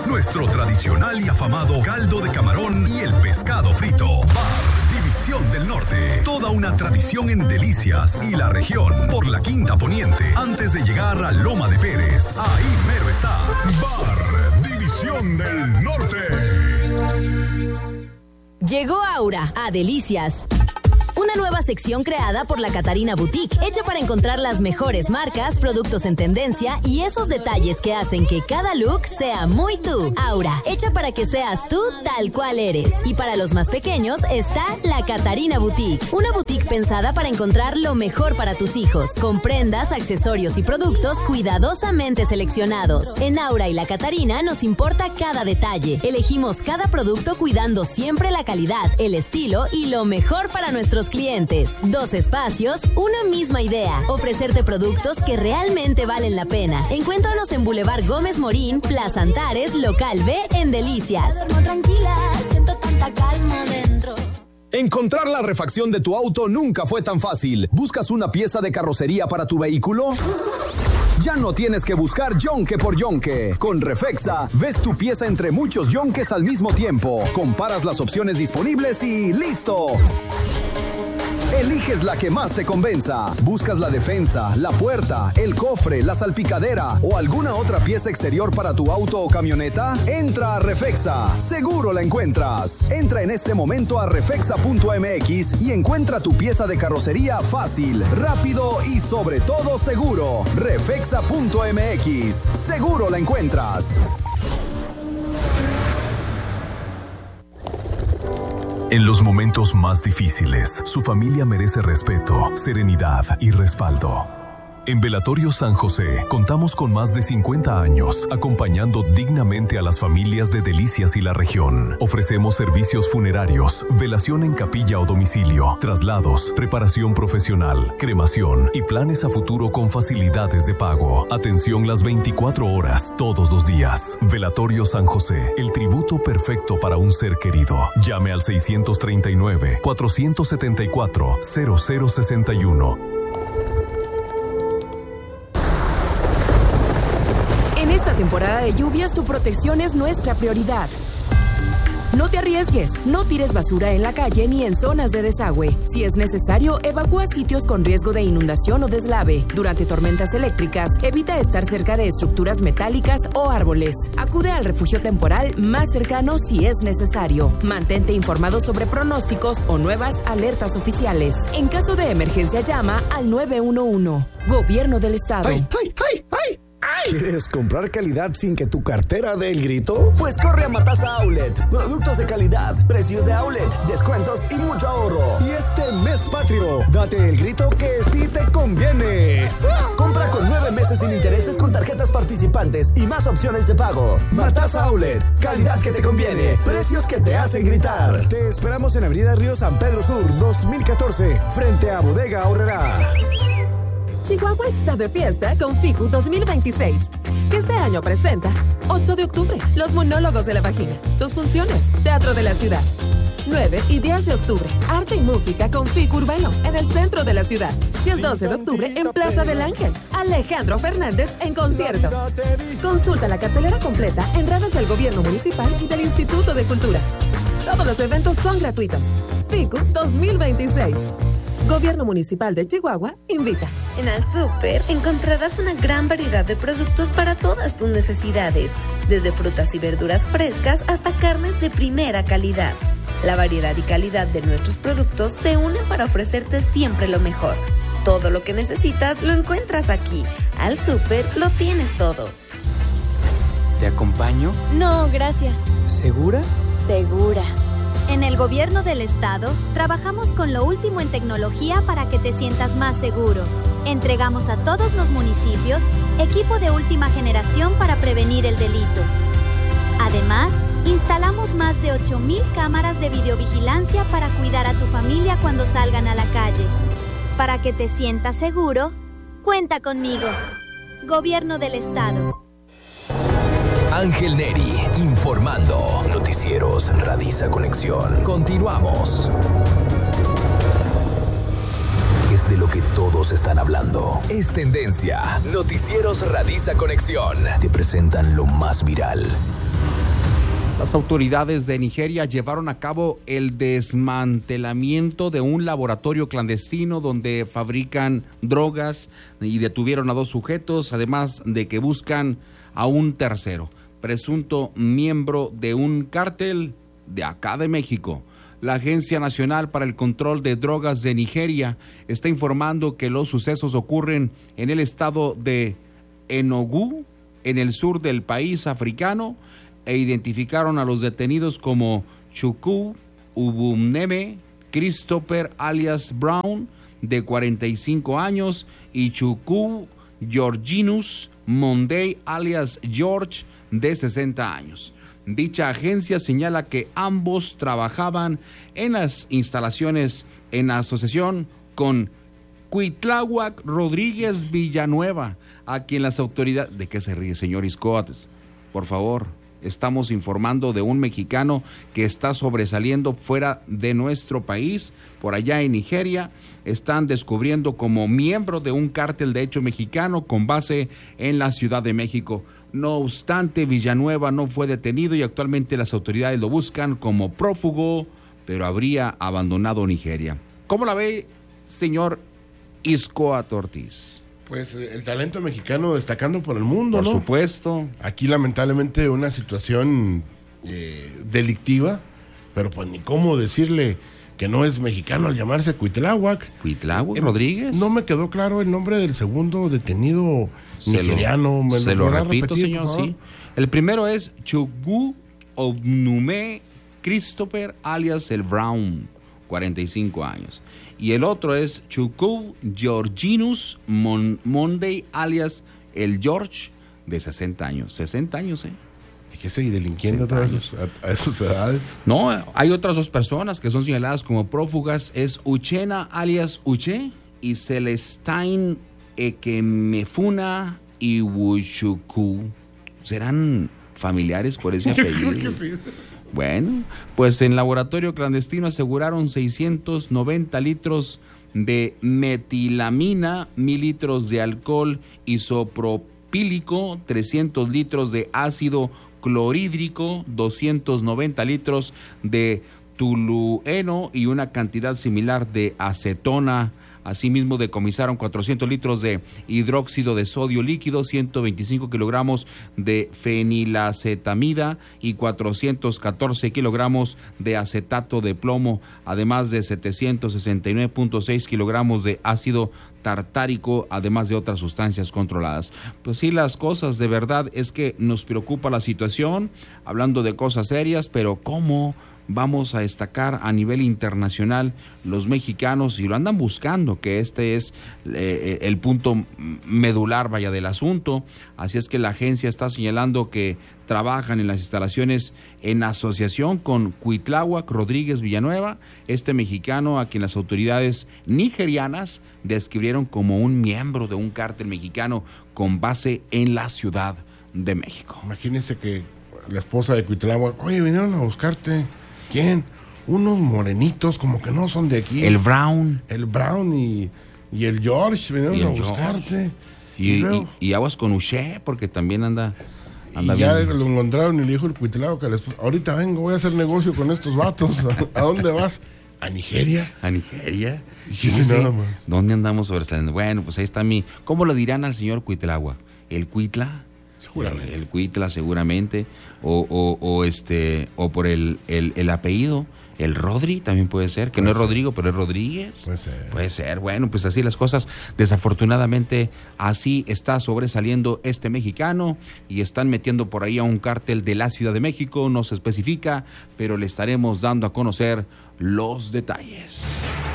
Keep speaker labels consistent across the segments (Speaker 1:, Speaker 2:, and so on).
Speaker 1: nuestro tradicional y afamado caldo de camarón y el pescado frito. Bar División del Norte, toda una tradición en Delicias y la región, por la Quinta Poniente, antes de llegar a Loma de Pérez. Ahí mero está, Bar División del Norte.
Speaker 2: Llegó Aura a Delicias. Una nueva sección creada por la Catarina Boutique, hecha para encontrar las mejores marcas, productos en tendencia y esos detalles que hacen que cada look sea muy tú. Aura, hecha para que seas tú tal cual eres. Y para los más pequeños está la Catarina Boutique, una boutique pensada para encontrar lo mejor para tus hijos, con prendas, accesorios y productos cuidadosamente seleccionados. En Aura y la Catarina nos importa cada detalle. Elegimos cada producto cuidando siempre la calidad, el estilo y lo mejor para nuestros clientes. 2 espacios, una misma idea. Ofrecerte productos que realmente valen la pena. Encuéntranos en Boulevard Gómez Morín, Plaza Antares, Local B, en Delicias.
Speaker 3: Tranquila, siento tanta calma dentro.
Speaker 4: Encontrar la refacción de tu auto nunca fue tan fácil. ¿Buscas una pieza de carrocería para tu vehículo? Ya no tienes que buscar yonque por yonque. Con Refexa, ves tu pieza entre muchos yonques al mismo tiempo. Comparas las opciones disponibles y ¡listo! Eliges la que más te convenza. Buscas la defensa, la puerta, el cofre, la salpicadera o alguna otra pieza exterior para tu auto o camioneta. Entra a Refexa. Seguro la encuentras. Entra en este momento a refexa.mx y encuentra tu pieza de carrocería fácil, rápido y sobre todo seguro. Refexa.mx. Seguro la encuentras.
Speaker 5: En los momentos más difíciles, su familia merece respeto, serenidad y respaldo. En Velatorio San José, contamos con más de 50 años acompañando dignamente a las familias de Delicias y la región. Ofrecemos servicios funerarios, velación en capilla o domicilio, traslados, preparación profesional, cremación y planes a futuro con facilidades de pago. Atención las 24 horas, todos los días. Velatorio San José, el tributo perfecto para un ser querido. Llame al 639-474-0061.
Speaker 6: En esta temporada de lluvias, tu protección es nuestra prioridad. No te arriesgues, no tires basura en la calle ni en zonas de desagüe. Si es necesario, evacúa sitios con riesgo de inundación o deslave. Durante tormentas eléctricas, evita estar cerca de estructuras metálicas o árboles. Acude al refugio temporal más cercano si es necesario. Mantente informado sobre pronósticos o nuevas alertas oficiales. En caso de emergencia, llama al 911. Gobierno del Estado.
Speaker 7: ¡Ay! ¿Quieres comprar calidad sin que tu cartera dé el grito? Pues corre a Matasa Outlet. Productos de calidad, precios de outlet, descuentos y mucho ahorro. Y este mes patrio, date el grito que sí te conviene. Compra con 9 meses sin intereses con tarjetas participantes y más opciones de pago. Matasa Outlet, calidad que te conviene, precios que te hacen gritar. Te esperamos en Avenida Río San Pedro Sur, 2014, frente a Bodega Aurrerá.
Speaker 6: Chihuahua está de fiesta con FICU 2026, que este año presenta 8 de octubre, Los Monólogos de la Vagina, 2 funciones, Teatro de la Ciudad. 9 y 10 de octubre, Arte y Música con FICU Urbano, en el centro de la ciudad. Y el 12 de octubre, en Plaza del Ángel, Alejandro Fernández en concierto. Consulta la cartelera completa en redes del Gobierno Municipal y del Instituto de Cultura. Todos los eventos son gratuitos. FICU 2026. Gobierno Municipal de Chihuahua invita.
Speaker 8: En Al Súper encontrarás una gran variedad de productos para todas tus necesidades, desde frutas y verduras frescas hasta carnes de primera calidad. La variedad y calidad de nuestros productos se unen para ofrecerte siempre lo mejor. Todo lo que necesitas lo encuentras aquí. Al Súper lo tienes todo.
Speaker 9: ¿Te acompaño?
Speaker 10: No, gracias.
Speaker 9: ¿Segura?
Speaker 10: Segura. En el Gobierno del Estado, trabajamos con lo último en tecnología para que te sientas más seguro. Entregamos a todos los municipios equipo de última generación para prevenir el delito. Además, instalamos más de 8,000 cámaras de videovigilancia para cuidar a tu familia cuando salgan a la calle. Para que te sientas seguro, cuenta conmigo. Gobierno del Estado.
Speaker 11: Ángel Neri, informando. Noticieros Radiza Conexión. Continuamos. Es de lo que todos están hablando. Es tendencia. Noticieros Radiza Conexión. Te presentan lo más viral.
Speaker 12: Las autoridades de Nigeria llevaron a cabo el desmantelamiento de un laboratorio clandestino donde fabrican drogas y detuvieron a 2 sujetos, además de que buscan a un tercero, presunto miembro de un cártel de acá de México. La Agencia Nacional para el Control de Drogas de Nigeria está informando que los sucesos ocurren en el estado de Enugu, en el sur del país africano, e identificaron a los detenidos como Chukwu Ubumneme Christopher alias Brown, de 45 años, y Chukwu Georginus Monday alias George, de 60 años. Dicha agencia señala que ambos trabajaban en las instalaciones en asociación con Cuitláhuac Rodríguez Villanueva, a quien las autoridades... ¿De qué se ríe, señor Iscoates? Por favor, estamos informando de un mexicano que está sobresaliendo fuera de nuestro país, por allá en Nigeria. Están descubriendo como miembro de un cártel de hecho mexicano con base en la Ciudad de México. No obstante, Villanueva no fue detenido y actualmente las autoridades lo buscan como prófugo, pero habría abandonado Nigeria. ¿Cómo la ve, señor Iscoat Ortiz?
Speaker 13: Pues el talento mexicano destacando por el mundo,
Speaker 12: por
Speaker 13: ¿no?
Speaker 12: Por supuesto.
Speaker 13: Aquí lamentablemente una situación delictiva, pero pues ni cómo decirle que no es mexicano al llamarse Cuitláhuac.
Speaker 12: ¿Cuitláhuac Rodríguez?
Speaker 13: No me quedó claro el nombre del segundo detenido nigeriano.
Speaker 12: Se lo repito, repetir, señor, sí. El primero es Chukwu Obnume Christopher alias el Brown, 45 años. Y el otro es Chukwu Georginus Monday alias el George, de 60 años. 60 años, ¿eh?
Speaker 13: ¿Y qué seguir delinquiendo a esas edades?
Speaker 12: No, hay otras 2 personas que son señaladas como prófugas. Es Uchena alias Uche y Celestine Ekemefuna y Wuchuku. ¿Serán familiares por ese apellido?
Speaker 13: Yo creo que sí.
Speaker 12: Bueno, pues en laboratorio clandestino aseguraron 690 litros de metilamina, 1000 litros de alcohol isopropílico, 300 litros de ácido clorhídrico, 290 litros de tolueno y una cantidad similar de acetona. Asimismo, decomisaron 400 litros de hidróxido de sodio líquido, 125 kilogramos de fenilacetamida y 414 kilogramos de acetato de plomo, además de 769.6 kilogramos de ácido tartárico, además de otras sustancias controladas. Pues sí, las cosas de verdad es que nos preocupa la situación, hablando de cosas serias, pero ¿cómo vamos a destacar a nivel internacional los mexicanos? Y lo andan buscando, que este es el punto medular, vaya, del asunto. Así es que la agencia está señalando que trabajan en las instalaciones en asociación con Cuitláhuac Rodríguez Villanueva, este mexicano a quien las autoridades nigerianas describieron como un miembro de un cártel mexicano con base en la Ciudad de México.
Speaker 13: Imagínense que la esposa de Cuitláhuac, oye, vinieron a buscarte. ¿Quién? Unos morenitos como que no son de aquí.
Speaker 12: El Brown.
Speaker 13: El Brown y el George vinieron a buscarte.
Speaker 12: Y aguas con Uche, porque también anda
Speaker 13: y ya
Speaker 12: bien.
Speaker 13: Lo encontraron y le dijo el Cuitláhuac que ahorita vengo, voy a hacer negocio con estos vatos. ¿A dónde vas? ¿A Nigeria?
Speaker 12: ¿A Nigeria?
Speaker 13: Sí, nada más.
Speaker 12: ¿Dónde andamos sobresaliendo? Bueno, pues ahí está ¿cómo lo dirán al señor Cuitláhuac? ¿El Cuitla?
Speaker 13: Seguramente.
Speaker 12: El Cuitla seguramente, o por el apellido, el Rodri también puede ser, que no es Rodrigo, pero es Rodríguez. Puede ser, bueno, pues así las cosas. Desafortunadamente, así está sobresaliendo este mexicano y están metiendo por ahí a un cártel de la Ciudad de México, no se especifica, pero le estaremos dando a conocer los detalles.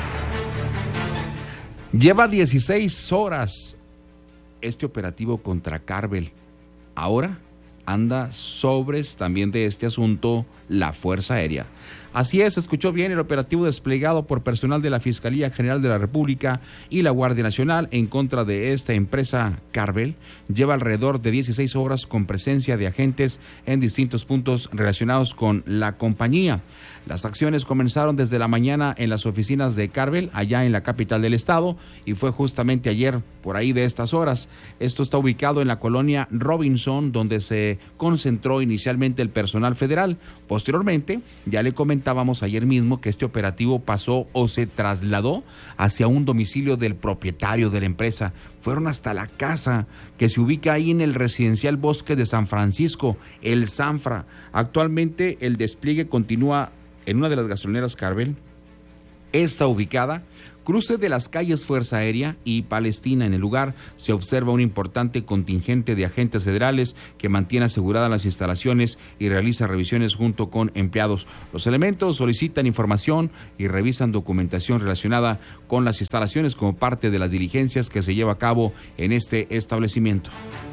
Speaker 12: Lleva 16 horas este operativo contra Carvel. Ahora anda sobres también de este asunto la Fuerza Aérea. Así es, escuchó bien, el operativo desplegado por personal de la Fiscalía General de la República y la Guardia Nacional en contra de esta empresa Carvel lleva alrededor de 16 horas con presencia de agentes en distintos puntos relacionados con la compañía. Las acciones comenzaron desde la mañana en las oficinas de Carvel, allá en la capital del estado, y fue justamente ayer, por ahí de estas horas. Esto está ubicado en la colonia Robinson, donde se concentró inicialmente el personal federal. Posteriormente, ya le comentábamos ayer mismo que este operativo pasó o se trasladó hacia un domicilio del propietario de la empresa. Fueron hasta la casa que se ubica ahí en el residencial Bosque de San Francisco, el Sanfra. Actualmente el despliegue continúa en una de las gasolineras Carvel. Está ubicada cruce de las calles Fuerza Aérea y Palestina. En el lugar se observa un importante contingente de agentes federales que mantiene aseguradas las instalaciones y realiza revisiones junto con empleados. Los elementos solicitan información y revisan documentación relacionada con las instalaciones como parte de las diligencias que se lleva a cabo en este establecimiento.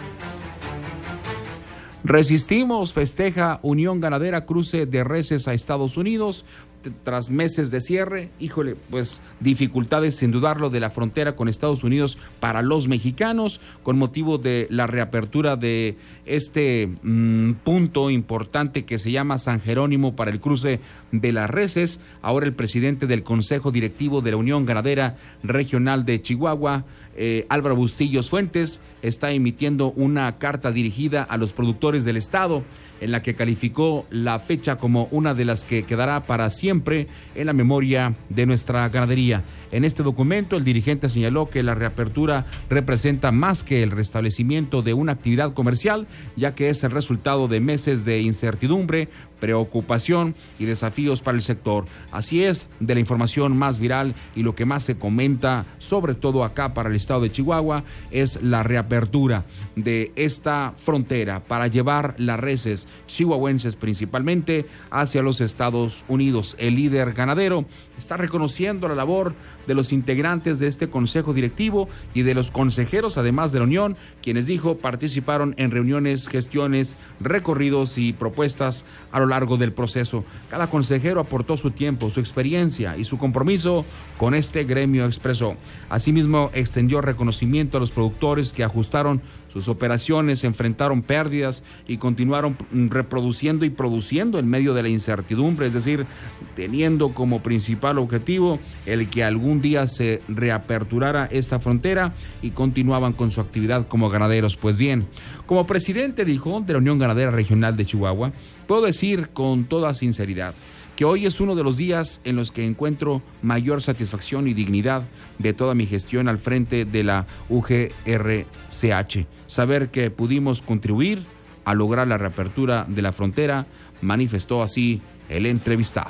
Speaker 12: Resistimos, festeja Unión Ganadera cruce de reses a Estados Unidos. Tras meses de cierre, pues dificultades sin dudarlo de la frontera con Estados Unidos para los mexicanos con motivo de la reapertura de este punto importante que se llama San Jerónimo para el cruce de las reses. Ahora el presidente del Consejo Directivo de la Unión Ganadera Regional de Chihuahua, Álvaro Bustillos Fuentes, está emitiendo una carta dirigida a los productores del estado en la que calificó la fecha como una de las que quedará para siempre en la memoria de nuestra ganadería. En este documento, el dirigente señaló que la reapertura representa más que el restablecimiento de una actividad comercial, ya que es el resultado de meses de incertidumbre, preocupación y desafíos para el sector. Así es, de la información más viral y lo que más se comenta, sobre todo acá para el estado de Chihuahua, es la reapertura de esta frontera para llevar las reses chihuahuenses principalmente hacia los Estados Unidos. El líder ganadero está reconociendo la labor de los integrantes de este consejo directivo y de los consejeros, además de la Unión, quienes dijo participaron en reuniones, gestiones, recorridos y propuestas a lo largo del proceso. Cada consejero aportó su tiempo, su experiencia y su compromiso con este gremio, expresó. Asimismo, extendió reconocimiento a los productores que ajustaron sus operaciones, enfrentaron pérdidas y continuaron reproduciendo y produciendo en medio de la incertidumbre, es decir, teniendo como principal objetivo el que algún día se reaperturara esta frontera y continuaban con su actividad como ganaderos. Pues bien, como presidente, dijo, de la Unión Ganadera Regional de Chihuahua, puedo decir con toda sinceridad que hoy es uno de los días en los que encuentro mayor satisfacción y dignidad de toda mi gestión al frente de la UGRCH. Saber que pudimos contribuir a lograr la reapertura de la frontera, manifestó así el entrevistado.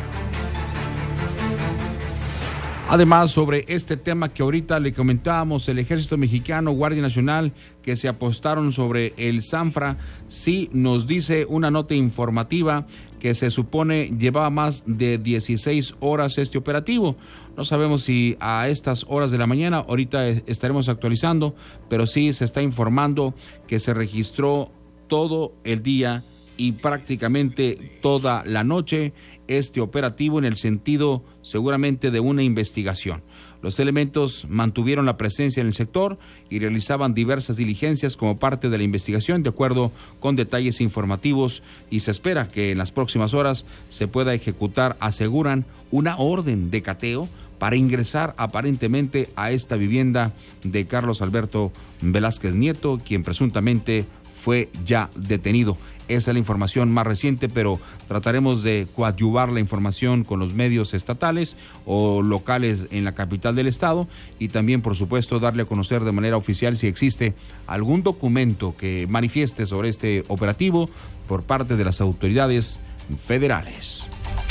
Speaker 12: Además, sobre este tema que ahorita le comentábamos, el Ejército Mexicano, Guardia Nacional, que se apostaron sobre el Sanfra, sí nos dice una nota informativa que se supone llevaba más de 16 horas este operativo. No sabemos si a estas horas de la mañana, ahorita estaremos actualizando, pero sí se está informando que se registró todo el día y prácticamente toda la noche este operativo en el sentido seguramente de una investigación. Los elementos mantuvieron la presencia en el sector y realizaban diversas diligencias como parte de la investigación, de acuerdo con detalles informativos, y se espera que en las próximas horas se pueda ejecutar, aseguran, una orden de cateo para ingresar aparentemente a esta vivienda de Carlos Alberto Velázquez Nieto, quien presuntamente fue ya detenido. Esa es la información más reciente, pero trataremos de coadyuvar la información con los medios estatales o locales en la capital del estado y también, por supuesto, darle a conocer de manera oficial si existe algún documento que manifieste sobre este operativo por parte de las autoridades federales.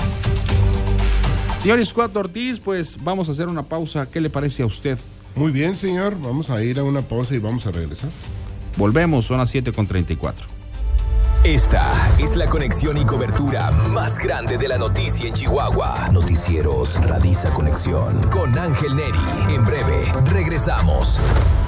Speaker 12: Señor Scott Ortiz, pues vamos a hacer una pausa. ¿Qué le parece a usted?
Speaker 13: Muy bien, señor. Vamos a ir a una pausa y vamos a regresar.
Speaker 12: Volvemos, son las 7:34.
Speaker 11: Esta es la conexión y cobertura más grande de la noticia en Chihuahua. Noticieros Radisa Conexión con Ángel Neri. En breve, regresamos.